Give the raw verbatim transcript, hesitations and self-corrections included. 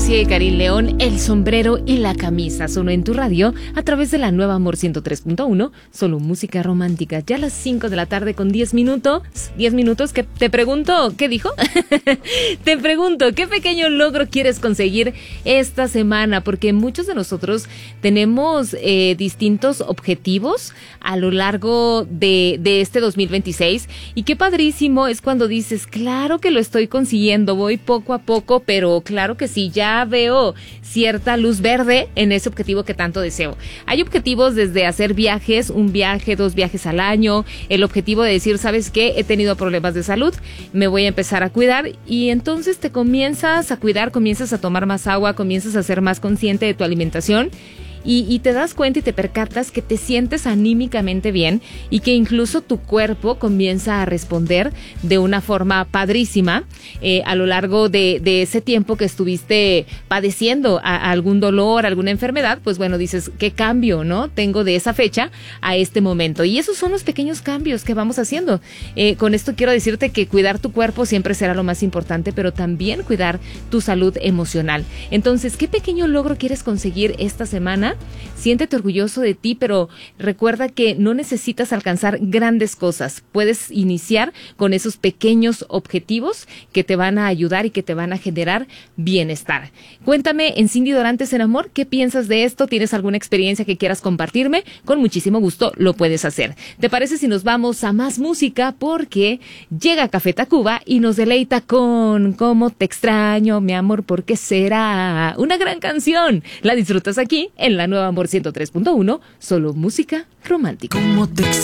García y Karin León, El sombrero y la camisa. Sonó en tu radio a través de la Nueva Amor ciento tres punto uno, solo música romántica. Ya a las cinco de la tarde con diez minutos. diez minutos que te pregunto, ¿qué dijo? Te pregunto, ¿qué pequeño logro quieres conseguir esta semana? Porque muchos de nosotros tenemos eh, distintos objetivos a lo largo de, de este dos mil veintiséis. Y qué padrísimo es cuando dices, claro que lo estoy consiguiendo, voy poco a poco, pero claro que sí, ya veo cierta luz verde en ese objetivo que tanto deseo. Hay objetivos desde hacer viajes, un viaje, dos viajes al año, el objetivo de decir, ¿sabes qué? He tenido problemas de salud, me voy a empezar a cuidar, y entonces te comienzas a cuidar, comienzas a tomar más agua, comienzas a ser más consciente de tu alimentación. Y, y te das cuenta y te percatas que te sientes anímicamente bien y que incluso tu cuerpo comienza a responder de una forma padrísima eh, a lo largo de, de ese tiempo que estuviste padeciendo a, a algún dolor, alguna enfermedad. Pues bueno, dices, ¿qué cambio, no? Tengo de esa fecha a este momento. Y esos son los pequeños cambios que vamos haciendo. Eh, con esto quiero decirte que cuidar tu cuerpo siempre será lo más importante, pero también cuidar tu salud emocional. Entonces, ¿qué pequeño logro quieres conseguir esta semana? Siéntete orgulloso de ti, pero recuerda que no necesitas alcanzar grandes cosas. Puedes iniciar con esos pequeños objetivos que te van a ayudar y que te van a generar bienestar. Cuéntame en Cindy Dorantes en Amor, ¿qué piensas de esto? ¿Tienes alguna experiencia que quieras compartirme? Con muchísimo gusto lo puedes hacer. ¿Te parece si nos vamos a más música? Porque llega Café Tacuba y nos deleita con Cómo te extraño, mi amor, ¿por qué será? Una gran canción. La disfrutas aquí en la Nueva Amor ciento tres punto uno, solo música romántica. ¿Cómo te extraño?